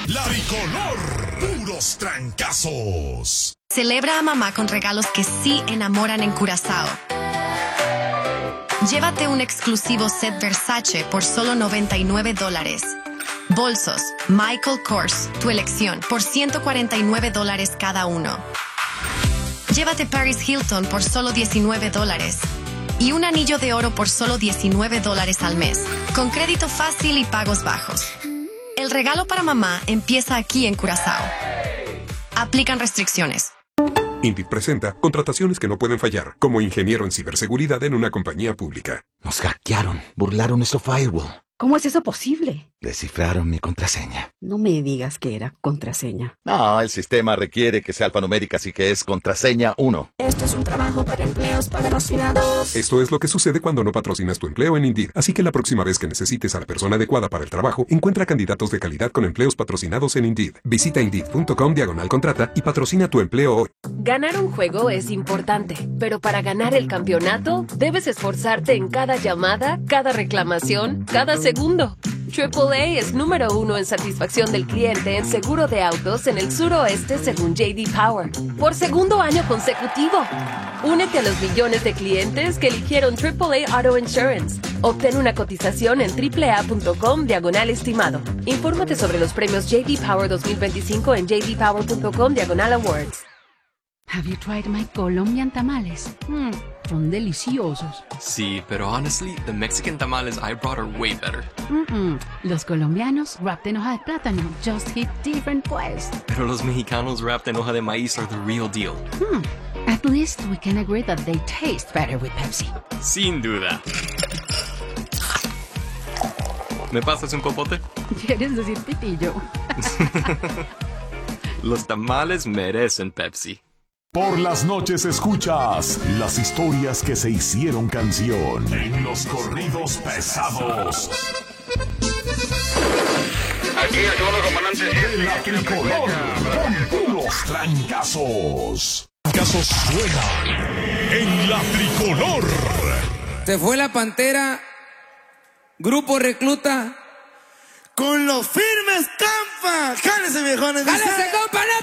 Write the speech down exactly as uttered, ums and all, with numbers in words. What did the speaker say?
La Tricolor, puros trancazos. Celebra a mamá con regalos que sí enamoran en Curazao. Llévate un exclusivo set Versace por solo noventa y nueve dólares. Bolsos Michael Kors, tu elección, por ciento cuarenta y nueve dólares cada uno. Llévate Paris Hilton por solo diecinueve dólares. Y un anillo de oro por solo diecinueve dólares al mes, con crédito fácil y pagos bajos. El regalo para mamá empieza aquí en Curazao. Aplican restricciones. Indeed presenta contrataciones que no pueden fallar, como ingeniero en ciberseguridad en una compañía pública. Nos hackearon, burlaron nuestro firewall. ¿Cómo es eso posible? Descifraron mi contraseña. No me digas que era contraseña. No, el sistema requiere que sea alfanumérica, así que es contraseña uno. Esto es un trabajo para empleos patrocinados. Esto es lo que sucede cuando no patrocinas tu empleo en Indeed. Así que la próxima vez que necesites a la persona adecuada para el trabajo, encuentra candidatos de calidad con empleos patrocinados en Indeed. Visita Indeed.com diagonal contrata y patrocina tu empleo hoy. Ganar un juego es importante, pero para ganar el campeonato, debes esforzarte en cada llamada, cada reclamación, cada segundo. triple A es número uno en satisfacción del cliente en seguro de autos en el suroeste según J D Power. Por segundo año consecutivo. Únete a los millones de clientes que eligieron triple A Auto Insurance. Obtén una cotización en triple-a.com diagonal estimado. Infórmate sobre los premios J D Power dos mil veinticinco en jdpower.com diagonal awards. Have you tried my Colombian tamales? Mm, son deliciosos. Sí, pero honestly, the Mexican tamales I brought are way better. Mm-mm. Los colombianos wrapped en hoja de plátano just hit different pues. Pero los mexicanos wrapped en hoja de maíz are the real deal. Hmm. At least we can agree that they taste better with Pepsi. Sin duda. ¿Me pasas un popote? ¿Quieres decir pitillo? Los tamales merecen Pepsi. Por las noches escuchas las historias que se hicieron canción en los corridos pesados. Aquí el segundo comandante. La Tricolor, con puros trancazos. Trancazos suenan en La Tricolor. Se fue la Pantera, Grupo Recluta, con los firmes Campa. ¡Jálese, viejones! ¡Jálese, compa!